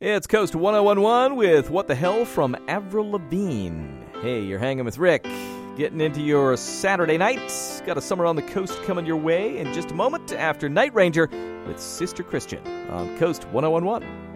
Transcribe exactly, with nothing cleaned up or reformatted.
It's Coast one oh one one with What the Hell from Avril Lavigne. Hey, you're hanging with Rick. Getting into your Saturday night. Got a Summer on the Coast coming your way in just a moment after Night Ranger with Sister Christian on Coast one oh one one.